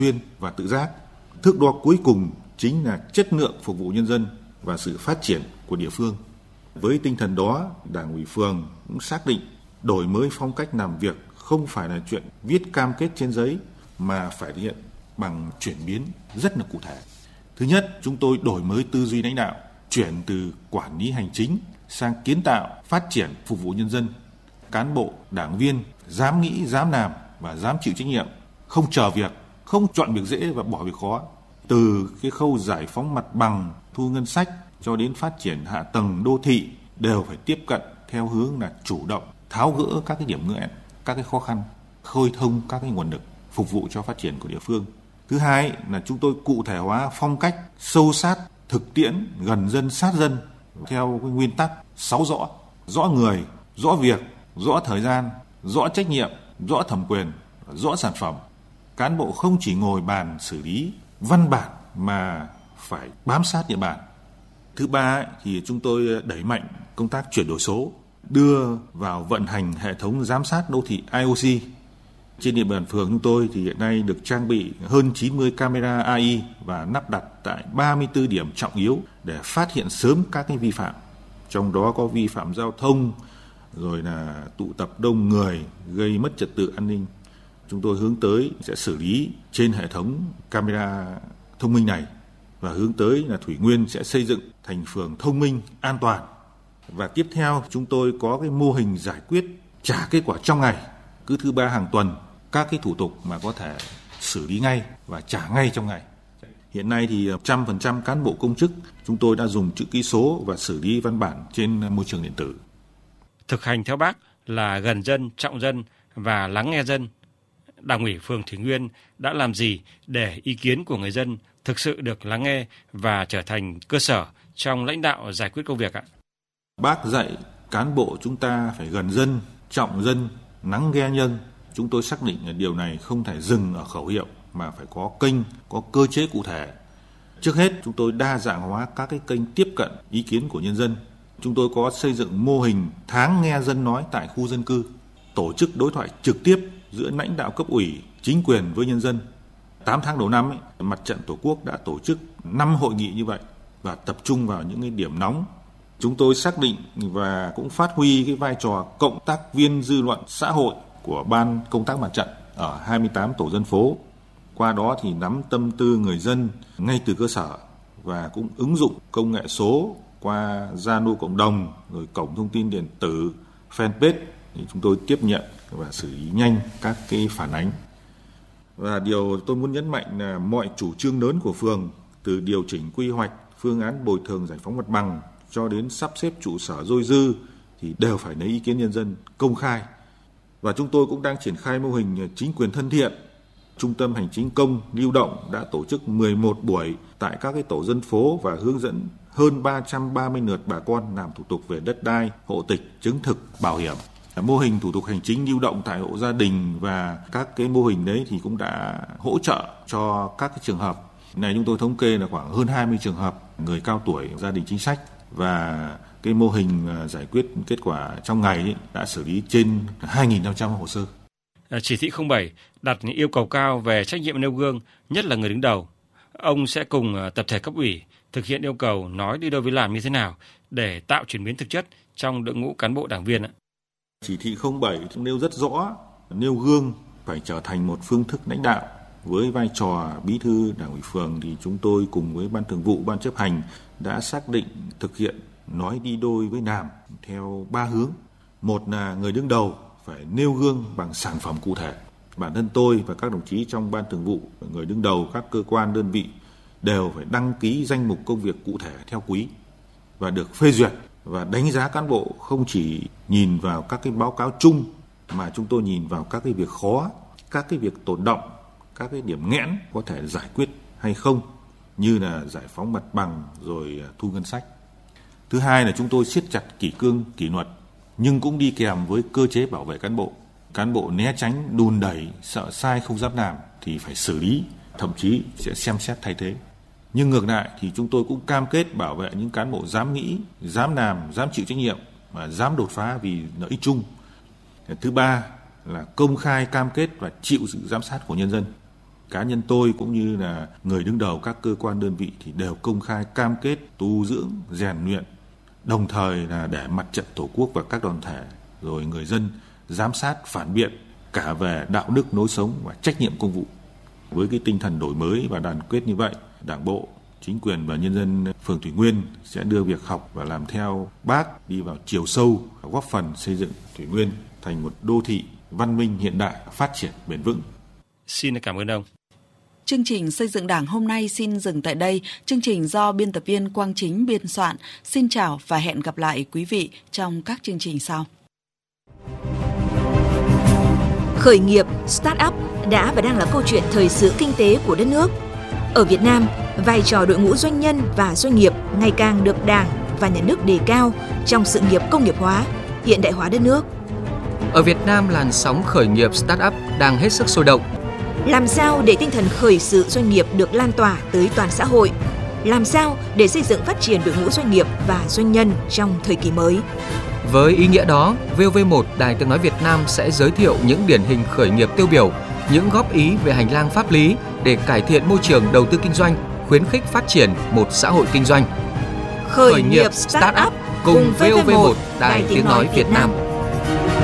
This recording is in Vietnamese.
xuyên và tự giác. Thước đo cuối cùng chính là chất lượng phục vụ nhân dân và sự phát triển của địa phương. Với tinh thần đó, Đảng ủy phường cũng xác định đổi mới phong cách làm việc không phải là chuyện viết cam kết trên giấy mà phải thực hiện bằng chuyển biến rất là cụ thể. Thứ nhất, chúng tôi đổi mới tư duy lãnh đạo, chuyển từ quản lý hành chính sang kiến tạo, phát triển phục vụ nhân dân. Cán bộ, đảng viên dám nghĩ, dám làm và dám chịu trách nhiệm, không chờ việc, không chọn việc dễ và bỏ việc khó. Từ cái khâu giải phóng mặt bằng, thu ngân sách cho đến phát triển hạ tầng đô thị đều phải tiếp cận theo hướng là chủ động, tháo gỡ các cái điểm nghẽn, các cái khó khăn, khơi thông các cái nguồn lực phục vụ cho phát triển của địa phương. Thứ hai là chúng tôi cụ thể hóa phong cách sâu sát, thực tiễn, gần dân, sát dân theo cái nguyên tắc 6 rõ: rõ người, rõ việc, rõ thời gian, rõ trách nhiệm, rõ thẩm quyền, rõ sản phẩm. Cán bộ không chỉ ngồi bàn xử lý văn bản mà phải bám sát địa bàn. Thứ ba thì chúng tôi đẩy mạnh công tác chuyển đổi số, đưa vào vận hành hệ thống giám sát đô thị IoT. Trên địa bàn phường chúng tôi thì hiện nay được trang bị hơn 90 camera AI và lắp đặt tại 34 điểm trọng yếu để phát hiện sớm các cái vi phạm. Trong đó có vi phạm giao thông, rồi là tụ tập đông người gây mất trật tự an ninh. Chúng tôi hướng tới sẽ xử lý trên hệ thống camera thông minh này và hướng tới là Thủy Nguyên sẽ xây dựng thành phường thông minh, an toàn. Và tiếp theo chúng tôi có cái mô hình giải quyết trả kết quả trong ngày, cứ thứ 3 hàng tuần, các cái thủ tục mà có thể xử lý ngay và trả ngay trong ngày. Hiện nay thì 100% cán bộ công chức chúng tôi đã dùng chữ ký số và xử lý văn bản trên môi trường điện tử. Thực hành theo Bác là gần dân, trọng dân và lắng nghe dân. Đảng ủy phường Thủy Nguyên đã làm gì để ý kiến của người dân thực sự được lắng nghe và trở thành cơ sở trong lãnh đạo giải quyết công việc ạ? Bác dạy cán bộ chúng ta phải gần dân, trọng dân, lắng nghe nhân. Chúng tôi xác định là điều này không thể dừng ở khẩu hiệu mà phải có kênh, có cơ chế cụ thể. Trước hết chúng tôi đa dạng hóa các cái kênh tiếp cận ý kiến của nhân dân. Chúng tôi có xây dựng mô hình tháng nghe dân nói tại khu dân cư, tổ chức đối thoại trực tiếp giữa lãnh đạo cấp ủy, chính quyền với nhân dân. 8 tháng đầu năm, Mặt trận Tổ quốc đã tổ chức 5 hội nghị như vậy và tập trung vào những cái điểm nóng. Chúng tôi xác định và cũng phát huy cái vai trò cộng tác viên dư luận xã hội của Ban công tác mặt trận ở 28 tổ dân phố. Qua đó thì nắm tâm tư người dân ngay từ cơ sở và cũng ứng dụng công nghệ số qua Zalo cộng đồng, rồi cổng thông tin điện tử, fanpage thì chúng tôi tiếp nhận và xử lý nhanh các cái phản ánh. Và điều tôi muốn nhấn mạnh là mọi chủ trương lớn của phường, từ điều chỉnh quy hoạch, phương án bồi thường giải phóng mặt bằng cho đến sắp xếp trụ sở dôi dư thì đều phải lấy ý kiến nhân dân công khai. Và chúng tôi cũng đang triển khai mô hình chính quyền thân thiện. Trung tâm hành chính công lưu động đã tổ chức 11 buổi tại các cái tổ dân phố và hướng dẫn hơn 330 lượt bà con làm thủ tục về đất đai, hộ tịch, chứng thực, bảo hiểm. Mô hình thủ tục hành chính lưu động tại hộ gia đình và các cái mô hình đấy thì cũng đã hỗ trợ cho các cái trường hợp. Này chúng tôi thống kê là khoảng hơn 20 trường hợp người cao tuổi, gia đình chính sách, và cái mô hình giải quyết kết quả trong ngày ấy đã xử lý trên 2.500 hồ sơ. Chỉ thị 07 đặt những yêu cầu cao về trách nhiệm nêu gương, nhất là người đứng đầu. Ông sẽ cùng tập thể cấp ủy thực hiện yêu cầu nói đi đôi với làm như thế nào để tạo chuyển biến thực chất trong đội ngũ cán bộ đảng viên ạ? Chỉ thị 07 nêu rất rõ, nêu gương phải trở thành một phương thức lãnh đạo. Với vai trò bí thư đảng ủy phường thì chúng tôi cùng với ban thường vụ, ban chấp hành đã xác định thực hiện nói đi đôi với làm theo 3 hướng. Một là người đứng đầu phải nêu gương bằng sản phẩm cụ thể. Bản thân tôi và các đồng chí trong ban thường vụ, người đứng đầu các cơ quan đơn vị đều phải đăng ký danh mục công việc cụ thể theo quý và được phê duyệt. Và đánh giá cán bộ không chỉ nhìn vào các cái báo cáo chung mà chúng tôi nhìn vào các cái việc khó, các cái việc tồn đọng, các cái điểm nghẽn có thể giải quyết hay không, như là giải phóng mặt bằng rồi thu ngân sách. Thứ hai là chúng tôi siết chặt kỷ cương kỷ luật nhưng cũng đi kèm với cơ chế bảo vệ cán bộ. Cán bộ né tránh, đùn đẩy, sợ sai không dám làm thì phải xử lý, thậm chí sẽ xem xét thay thế. Nhưng ngược lại thì chúng tôi cũng cam kết bảo vệ những cán bộ dám nghĩ, dám làm, dám chịu trách nhiệm và dám đột phá vì lợi ích chung. Thứ ba là công khai cam kết và chịu sự giám sát của nhân dân. Cá nhân tôi cũng như là người đứng đầu các cơ quan đơn vị thì đều công khai cam kết tu dưỡng, rèn luyện, đồng thời là để mặt trận Tổ quốc và các đoàn thể rồi người dân giám sát phản biện cả về đạo đức lối sống và trách nhiệm công vụ. Với cái tinh thần đổi mới và đoàn kết như vậy, Đảng bộ, chính quyền và nhân dân phường Thủy Nguyên sẽ đưa việc học và làm theo Bác đi vào chiều sâu, góp phần xây dựng Thủy Nguyên thành một đô thị văn minh hiện đại, phát triển bền vững. Xin cảm ơn ông. Chương trình Xây dựng Đảng hôm nay xin dừng tại đây. Chương trình do biên tập viên Quang Chính biên soạn. Xin chào và hẹn gặp lại quý vị trong các chương trình sau. Khởi nghiệp, start-up đã và đang là câu chuyện thời sự kinh tế của đất nước. Ở Việt Nam, vai trò đội ngũ doanh nhân và doanh nghiệp ngày càng được Đảng và Nhà nước đề cao trong sự nghiệp công nghiệp hóa, hiện đại hóa đất nước. Ở Việt Nam, làn sóng khởi nghiệp start-up đang hết sức sôi động. Làm sao để tinh thần khởi sự doanh nghiệp được lan tỏa tới toàn xã hội? Làm sao để xây dựng phát triển đội ngũ doanh nghiệp và doanh nhân trong thời kỳ mới? Với ý nghĩa đó, VOV1 Đài Tiếng nói Việt Nam sẽ giới thiệu những điển hình khởi nghiệp tiêu biểu, những góp ý về hành lang pháp lý để cải thiện môi trường đầu tư kinh doanh, khuyến khích phát triển một xã hội kinh doanh. Khởi nghiệp start-up cùng VOV1 Đài Tiếng nói Việt Nam.